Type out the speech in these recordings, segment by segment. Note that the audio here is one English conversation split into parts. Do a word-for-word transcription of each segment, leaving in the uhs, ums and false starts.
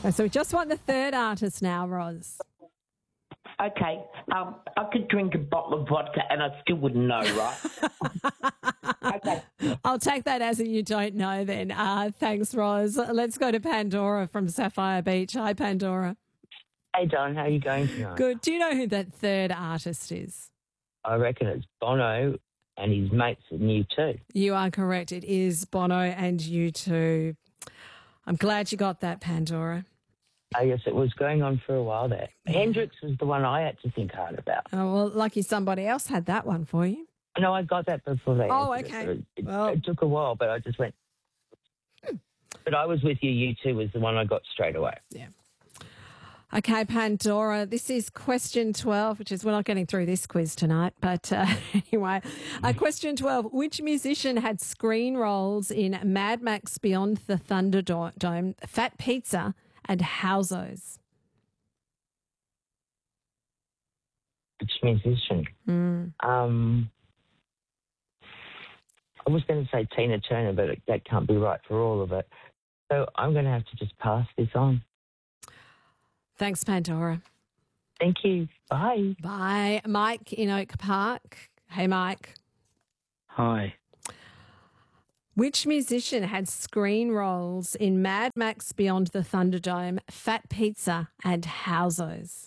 So we just want the third artist now, Roz. Okay, um, I could drink a bottle of vodka and I still wouldn't know, right? Okay. I'll take that as a you don't know then. Uh, thanks, Roz. Let's go to Pandora from Sapphire Beach. Hi, Pandora. Hey, Don, how are you going tonight? Good. Do you know who that third artist is? I reckon it's Bono and his mates in U two. You are correct. It is Bono and U two. I'm glad you got that, Pandora. I guess it was going on for a while there. Hendrix was the one I had to think hard about. Oh, well, lucky somebody else had that one for you. No, I got that before they Oh, answered okay. It, so it, Well- it took a while, but I just went. But I was with you. U two was the one I got straight away. Yeah. Okay, Pandora, this is question twelve, which is, we're not getting through this quiz tonight, but uh, anyway. Uh, question twelve, which musician had screen roles in Mad Max Beyond the Thunderdome, Fat Pizza and Howzos? Which musician? Mm. Um, I was going to say Tina Turner, but it, that can't be right for all of it. So I'm going to have to just pass this on. Thanks, Pandora. Thank you. Bye. Bye. Mike in Oak Park. Hey, Mike. Hi. Which musician had screen roles in Mad Max Beyond the Thunderdome, Fat Pizza and Howzos?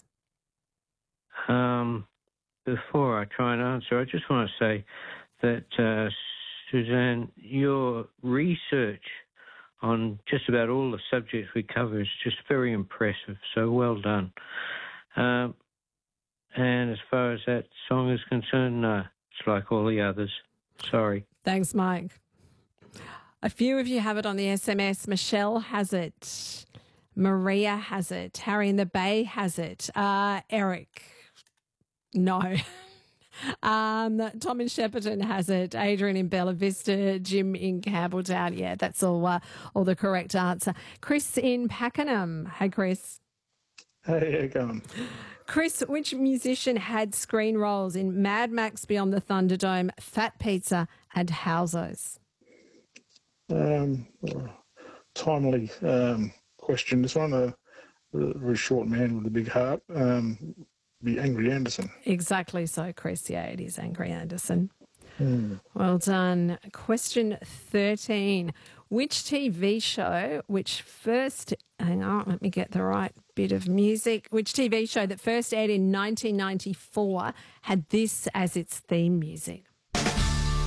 Um, before I try and answer, I just want to say that, uh, Suzanne, your research on just about all the subjects we cover is just very impressive. So well done. Um, and as far as that song is concerned, no, it's like all the others. Sorry. Thanks, Mike. A few of you have it on the S M S. Michelle has it. Maria has it. Harry in the Bay has it. Uh, Eric, no. Um, Tom in Shepparton has it. Adrian in Bella Vista. Jim in Campbelltown. Yeah, that's all. Uh, all the correct answer. Chris in Pakenham. Hey, Chris. Hey, how you going? Chris, which musician had screen roles in Mad Max Beyond the Thunderdome, Fat Pizza, and Howzos? Um, timely um, question. This one, a, a very short man with a big heart. Um, be Angry Anderson. Exactly so, Chris. Yeah, it is Angry Anderson. Hmm. Well done. Question thirteen. Which T V show, which first, hang on, let me get the right bit of music. Which T V show that first aired in nineteen ninety-four had this as its theme music?